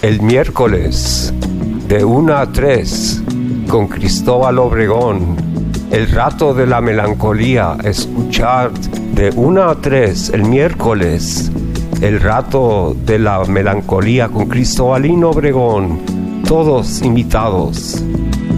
El miércoles de 1 a 3 con Cristóbal Obregón. El rato de la melancolía. Escuchar de 1 a 3 el miércoles. El rato de la melancolía con Cristobalino Obregón. Todos invitados.